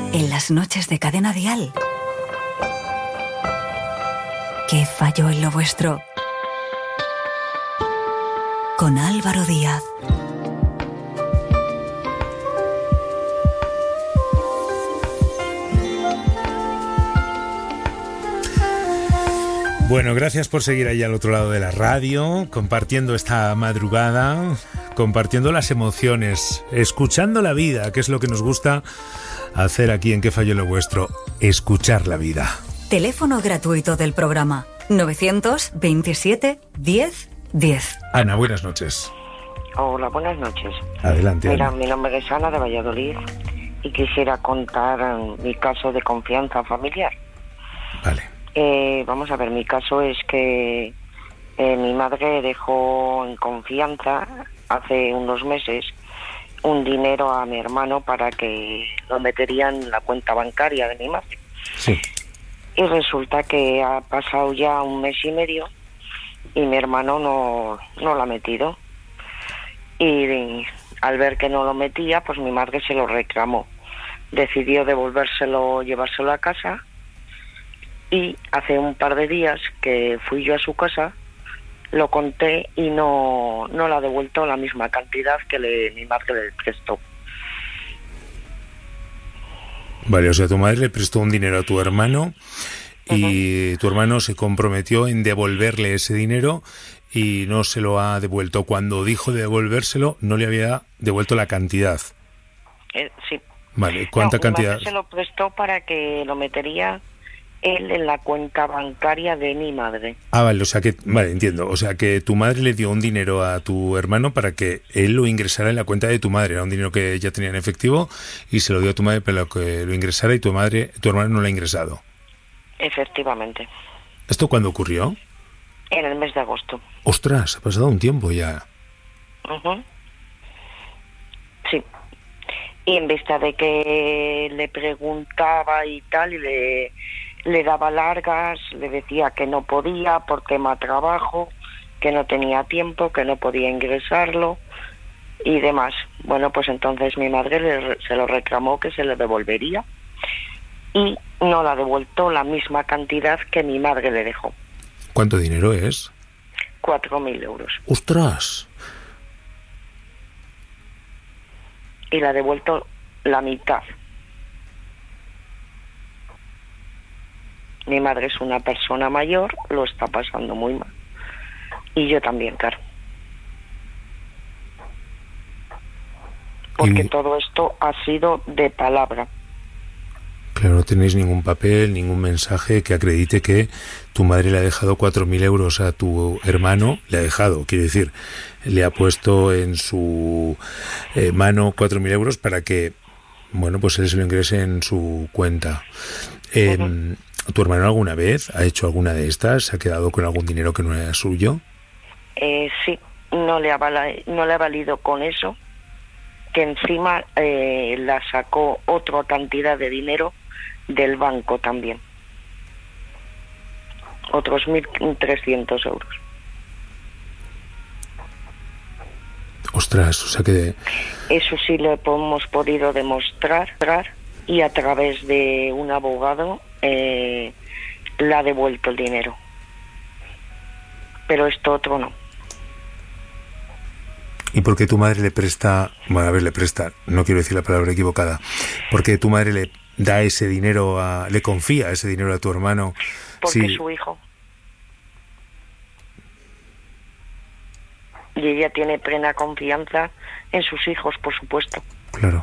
En las noches de Cadena Dial. ¿Qué falló en lo vuestro? Con Álvaro Díaz. Bueno, gracias por seguir ahí al otro lado de la radio, compartiendo esta madrugada, compartiendo las emociones, escuchando la vida, que es lo que nos gusta hacer aquí en ¿Qué falló en lo vuestro? Escuchar la vida. Teléfono gratuito del programa 927 10 10. Ana, buenas noches. Hola, buenas noches. Adelante, Mira, Ana. mi nombre es Ana de Valladolid y quisiera contar mi caso de confianza familiar. Vale. Vamos a ver, mi caso es que mi madre dejó en confianza hace unos meses un dinero a mi hermano para que lo metería en la cuenta bancaria de mi madre. Sí. Y resulta que ha pasado ya un mes y medio y mi hermano no lo ha metido. Y al ver que no lo metía, pues mi madre se lo reclamó. Decidió devolvérselo, llevárselo a casa. Y hace un par de días que fui yo a su casa, lo conté y no le ha devuelto la misma cantidad que mi madre le prestó. Vale, o sea, tu madre le prestó un dinero a tu hermano y tu hermano se comprometió en devolverle ese dinero y no se lo ha devuelto. Cuando dijo de devolvérselo, no le había devuelto la cantidad. Sí. Vale, ¿cuánta cantidad? Mi madre se lo prestó para que lo metería él en la cuenta bancaria de mi madre. Ah, vale, o sea que, vale, entiendo. O sea que tu madre le dio un dinero a tu hermano para que él lo ingresara en la cuenta de tu madre. Era un dinero que ella tenía en efectivo y se lo dio a tu madre para que lo ingresara y tu hermano no lo ha ingresado. Efectivamente. ¿Esto cuándo ocurrió? En el mes de agosto. Ostras, ha pasado un tiempo ya. Sí. Y en vista de que le preguntaba y tal, y le daba largas, le decía que no podía por tema trabajo, que no tenía tiempo, que no podía ingresarlo y demás. Bueno, pues entonces mi madre se lo reclamó que se lo devolvería y no le ha devuelto la misma cantidad que mi madre le dejó. ¿Cuánto dinero es? 4.000 euros. ¡Ostras! Y le ha devuelto la mitad. Mi madre es una persona mayor, lo está pasando muy mal. Y yo también, claro. Porque todo esto ha sido de palabra. Claro, no tenéis ningún papel, ningún mensaje que acredite que tu madre le ha dejado 4.000 euros a tu hermano. Le ha dejado, quiero decir, le ha puesto en su mano 4.000 euros para que, bueno, pues él se lo ingrese en su cuenta. ¿Tu hermano alguna vez ha hecho alguna de estas? ¿Se ha quedado con algún dinero que no era suyo? Sí, no le ha valido con eso, que encima la sacó otra cantidad de dinero del banco también. Otros 1.300 euros. Ostras, o sea que... Eso sí lo hemos podido demostrar y a través de un abogado le ha devuelto el dinero. Pero esto otro no. ¿Y por qué tu madre le presta... Bueno, a ver, le presta, no quiero decir la palabra equivocada. ¿Por qué tu madre le da ese dinero le confía ese dinero a tu hermano? Porque es su hijo. Y ella tiene plena confianza en sus hijos, por supuesto. Claro.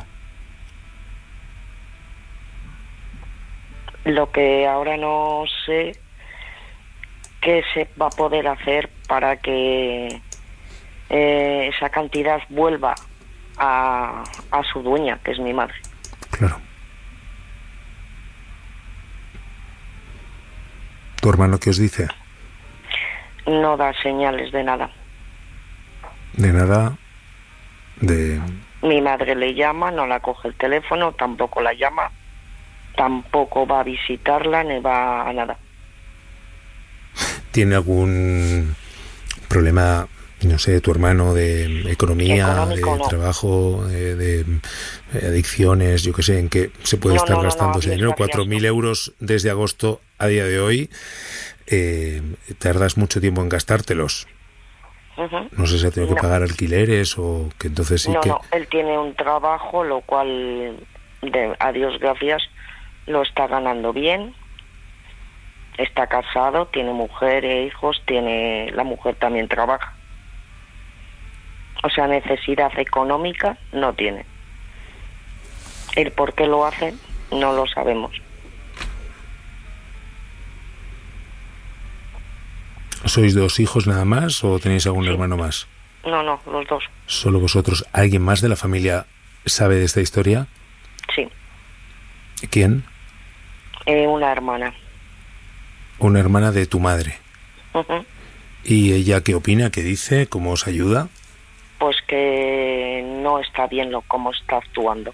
Lo que ahora no sé qué se va a poder hacer para que esa cantidad vuelva a su dueña, que es mi madre. Claro. ¿Tu hermano qué os dice? No da señales de nada. De nada, de... Mi madre le llama, no la coge el teléfono, tampoco la llama, tampoco va a visitarla, ni va a nada. ¿Tiene algún problema no sé, de tu hermano, de economía, Económico, de no. trabajo, de adicciones, yo qué sé, en qué se puede estar gastando ese dinero. 4.000 euros desde agosto a día de hoy, tardas mucho tiempo en gastártelos. No sé si ha tenido que pagar alquileres o que entonces sí que... No, él tiene un trabajo, lo cual, a Dios gracias, lo está ganando bien. Está casado, tiene mujer e hijos, la mujer también trabaja. O sea, necesidad económica no tiene. El por qué lo hace no lo sabemos. ¿Sois 2 hijos nada más o tenéis algún Sí. hermano más? No, los dos. ¿Solo vosotros? ¿Alguien más de la familia sabe de esta historia? Sí. ¿Quién? Una hermana. Una hermana de tu madre. Ujú. ¿Y ella qué opina? ¿Qué dice? ¿Cómo os ayuda? Pues que no está bien cómo está actuando.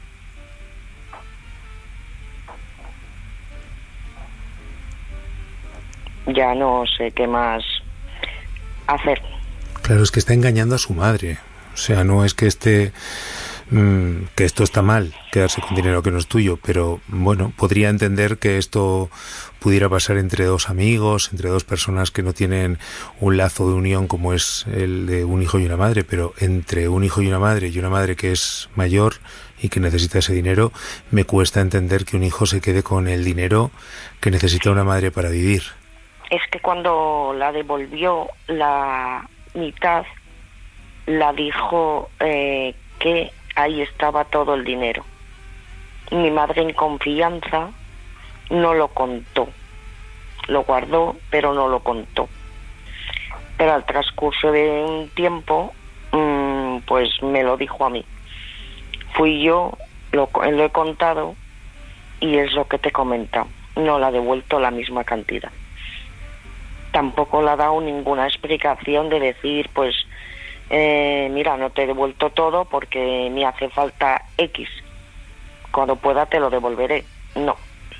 Ya no sé qué más hacer. Claro, es que está engañando a su madre. O sea, no es que que esto está mal, quedarse con dinero que no es tuyo, pero bueno, podría entender que esto pudiera pasar entre 2 amigos, entre 2 personas que no tienen un lazo de unión como es el de un hijo y una madre, pero entre un hijo y una madre que es mayor y que necesita ese dinero, me cuesta entender que un hijo se quede con el dinero que necesita una madre para vivir. Es que cuando la devolvió la mitad, la dijo que ahí estaba todo el dinero. Mi madre, en confianza, no lo contó. Lo guardó, pero no lo contó. Pero al transcurso de un tiempo, pues me lo dijo a mí. Fui yo, lo he contado, y es lo que te comenta. No le ha devuelto la misma cantidad. Tampoco le ha dado ninguna explicación de decir, pues, mira, no te he devuelto todo porque me hace falta X. Cuando pueda te lo devolveré. No.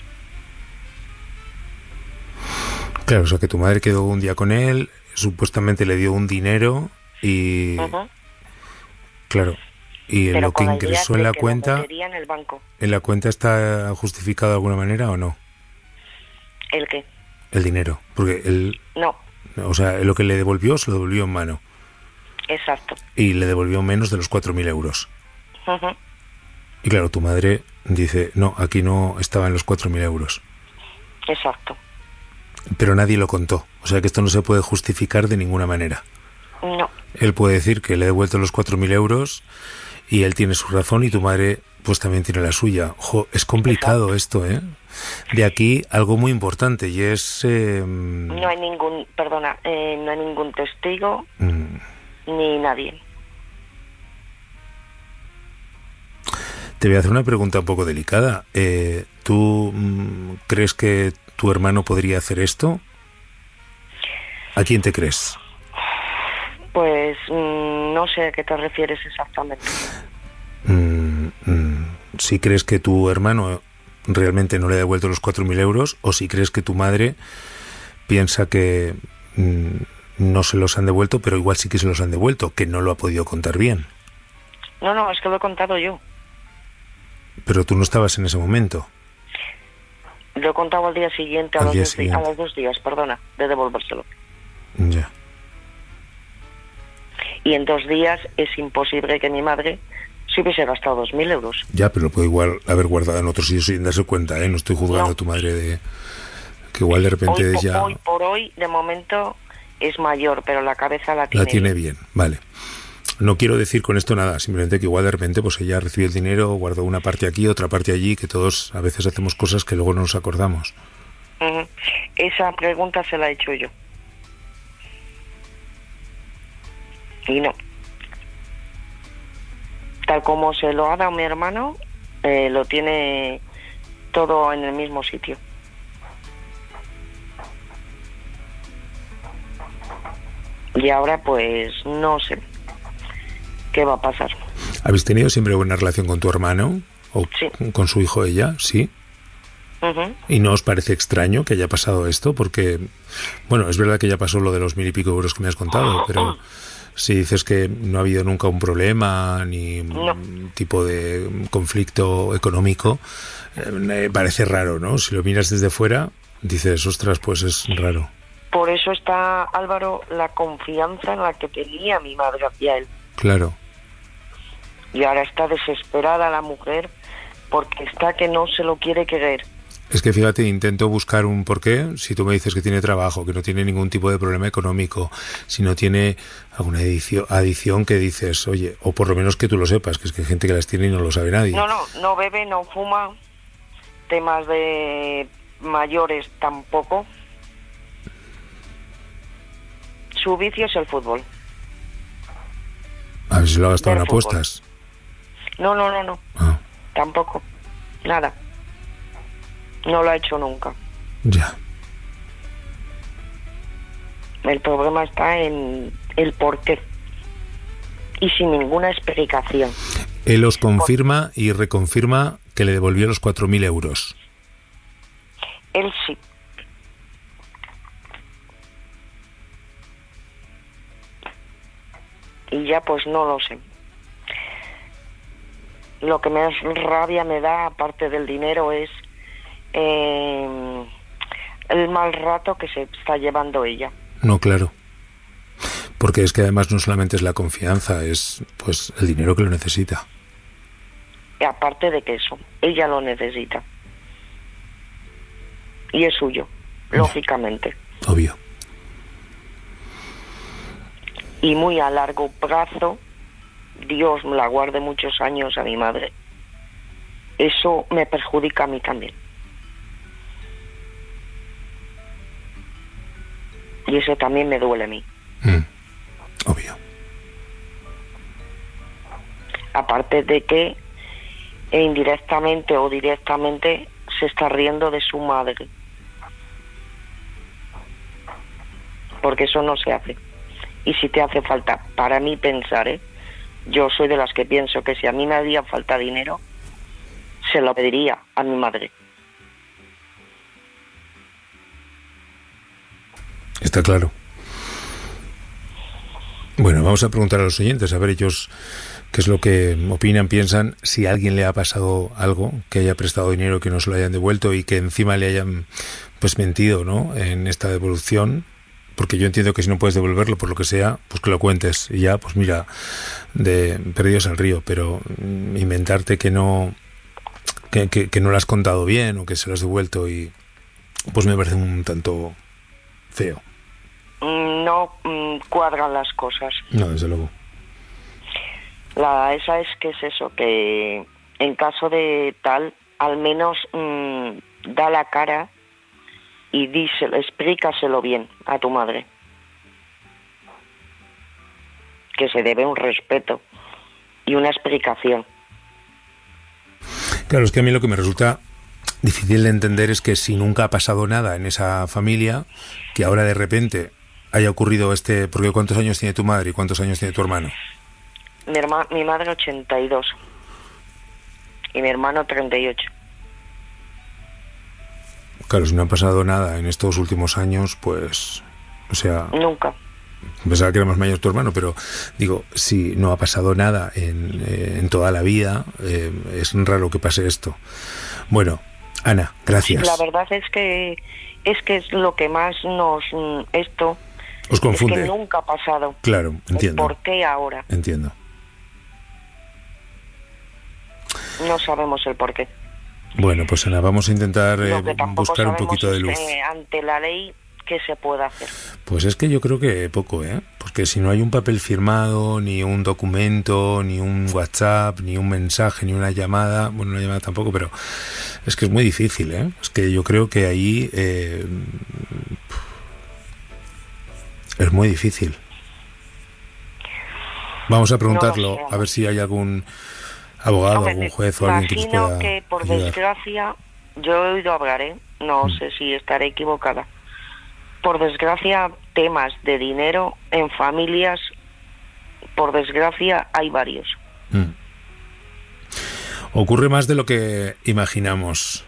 Claro, o sea que tu madre quedó un día con él, supuestamente le dio un dinero y... Claro, y pero lo que con la ingresó idea en de la que cuenta... lo metería en el banco. ¿En la cuenta está justificado de alguna manera o no? ¿El qué? El dinero, porque él... No, O sea, lo que le devolvió se lo devolvió en mano. exacto. Y le devolvió menos de los 4.000 euros. Y claro, tu madre dice, no, aquí no estaban los 4.000 euros. Exacto. Pero nadie lo contó. O sea que esto no se puede justificar de ninguna manera. No. Él puede decir que le ha devuelto los 4.000 euros y él tiene su razón y tu madre pues también tiene la suya. Ojo, es complicado esto, ¿eh? De aquí algo muy importante y es... No hay ningún, perdona, no hay ningún testigo ni nadie. Te voy a hacer una pregunta un poco delicada. ¿Tú crees que tu hermano podría hacer esto? ¿A quién te crees? Pues no sé a qué te refieres exactamente. Si crees que tu hermano realmente no le ha devuelto los 4.000 euros o si crees que tu madre piensa que no se los han devuelto, pero igual sí que se los han devuelto, que no lo ha podido contar bien. No, es que lo he contado yo. Pero tú no estabas en ese momento. Lo he contado al día siguiente, a los 2 días, perdona, de devolvérselo. Ya. Y en 2 días es imposible que mi madre se hubiese gastado 2.000 euros. Ya, pero lo puede igual haber guardado en otro sitio sin darse cuenta, ¿eh? No estoy juzgando a tu madre de... Que igual de repente Hoy por hoy, de momento, es mayor, pero la cabeza la tiene. La tiene bien, vale. No quiero decir con esto nada, simplemente que igual de repente pues ella recibió el dinero, guardó una parte aquí, otra parte allí, que todos a veces hacemos cosas que luego no nos acordamos. Esa pregunta se la he hecho yo. Y no. Tal como se lo ha dado mi hermano, lo tiene todo en el mismo sitio. Y ahora pues no sé qué va a pasar. ¿Habéis tenido siempre buena relación con tu hermano? ¿O sí. Con su hijo ella? ¿Sí? ¿Y no os parece extraño que haya pasado esto? Porque, bueno, es verdad que ya pasó lo de los 1.000 y pico euros que me has contado, pero Si dices que no ha habido nunca un problema ni No. un tipo de conflicto económico, parece raro, ¿no? Si lo miras desde fuera, dices, ostras, pues es raro. Por eso está, Álvaro, la confianza en la que tenía mi madre hacia él. Claro. Y ahora está desesperada la mujer porque está que no se lo quiere creer. Es que fíjate, intento buscar un porqué. Si tú me dices que tiene trabajo, que no tiene ningún tipo de problema económico, si no tiene alguna adicción que dices, oye, o por lo menos que tú lo sepas, que es que hay gente que las tiene y no lo sabe nadie. No bebe, no fuma, temas de mayores tampoco. Su vicio es el fútbol. A ver si lo ha gastado en Ver fútbol. apuestas. No, Ah, tampoco, nada. No lo ha hecho nunca. ya. El problema está en el porqué y sin ninguna explicación. Él os confirma y reconfirma que le devolvió los 4.000 euros. Él sí. Y ya pues no lo sé. Lo que más rabia me da, aparte del dinero, es el mal rato que se está llevando ella. No, claro. Porque es que además no solamente es la confianza, es pues el dinero que lo necesita. Y aparte de que eso, ella lo necesita. Y es suyo, lógicamente. Obvio. Y muy a largo plazo, Dios me la guarde muchos años a mi madre. Eso me perjudica a mí también. Y eso también me duele a mí. Obvio. Aparte de que indirectamente o directamente se está riendo de su madre. Porque eso no se hace. Y si te hace falta, para mí pensar, yo soy de las que pienso que si a mí me haría falta dinero, se lo pediría a mi madre. Está claro. Bueno, vamos a preguntar a los oyentes, a ver ellos qué es lo que opinan, piensan, si a alguien le ha pasado algo, que haya prestado dinero, que no se lo hayan devuelto y que encima le hayan pues mentido, ¿no?, en esta devolución. Porque yo entiendo que si no puedes devolverlo por lo que sea, pues que lo cuentes y ya, pues mira, de perdidos al río, pero inventarte que no lo has contado bien o que se lo has devuelto, y pues me parece un tanto feo. No cuadran las cosas. No, desde luego. Esa es que es eso, que en caso de tal, al menos da la cara y explícaselo bien a tu madre. Que se debe un respeto y una explicación. Claro, es que a mí lo que me resulta difícil de entender es que si nunca ha pasado nada en esa familia, que ahora de repente haya ocurrido porque ¿cuántos años tiene tu madre y cuántos años tiene tu hermano? Mi madre 82 y mi hermano 38. Claro, si no ha pasado nada en estos últimos años, pues, o sea... Nunca. Pensaba que era más mayor tu hermano, pero digo, si no ha pasado nada en toda la vida, es raro que pase esto. Bueno, Ana, gracias. La verdad es que es lo que más esto os confunde. Es que nunca ha pasado. Claro, entiendo. ¿Por qué ahora? Entiendo. No sabemos el por qué. Bueno, pues Ana, vamos a intentar buscar un poquito de luz. Ante la ley, ¿qué se puede hacer? Pues es que yo creo que poco, porque si no hay un papel firmado, ni un documento, ni un WhatsApp, ni un mensaje, ni una llamada, bueno, una llamada tampoco, pero es que es muy difícil, es que yo creo que ahí es muy difícil. Vamos a preguntarlo, a ver si hay algún abogado, algún juez o alguien que nos pueda que por ayudar. Desgracia, yo he oído hablar, no sé si estaré equivocada. Por desgracia, temas de dinero en familias, por desgracia, hay varios. Ocurre más de lo que imaginamos.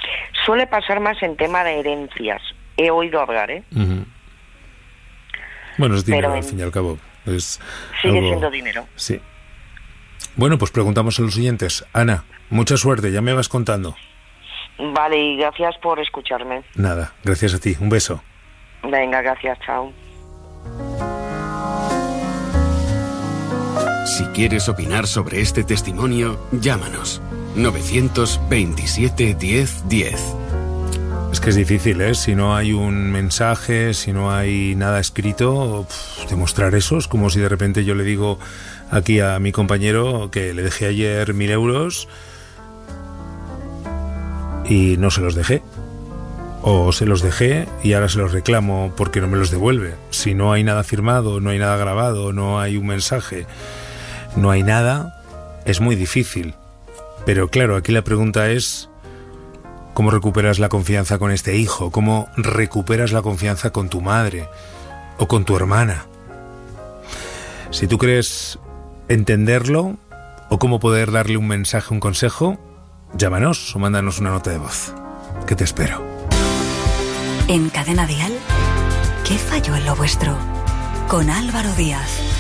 Suele pasar más en tema de herencias. He oído hablar, Uh-huh. Bueno, es dinero, al fin y al cabo. Sigue siendo dinero. Sí. Bueno, pues preguntamos a los oyentes. Ana, mucha suerte, ya me vas contando. Vale, y gracias por escucharme. Nada, gracias a ti. Un beso. Venga, gracias, chao. Si quieres opinar sobre este testimonio, llámanos. 927 10 10. Es que es difícil, ¿eh? Si no hay un mensaje, si no hay nada escrito, demostrar eso es como si de repente yo le digo aquí a mi compañero que le dejé ayer 1.000 euros y no se los dejé. O se los dejé y ahora se los reclamo porque no me los devuelve. Si no hay nada firmado, no hay nada grabado, no hay un mensaje, no hay nada, es muy difícil. Pero claro, aquí la pregunta es: ¿cómo recuperas la confianza con este hijo? ¿Cómo recuperas la confianza con tu madre o con tu hermana? Si tú crees entenderlo o cómo poder darle un mensaje, un consejo, llámanos o mándanos una nota de voz, que te espero. En Cadena Dial, ¿qué falló en lo vuestro? Con Álvaro Díaz.